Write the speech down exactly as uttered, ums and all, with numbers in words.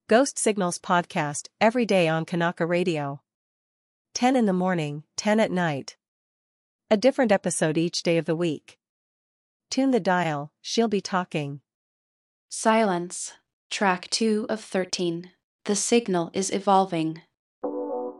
Ghost Signals podcast every day on Kanaka Radio. ten in the morning, ten at night. A different episode each day of the week. Tune the dial, she'll be talking. Silence. Track two of thirteen. The signal is evolving.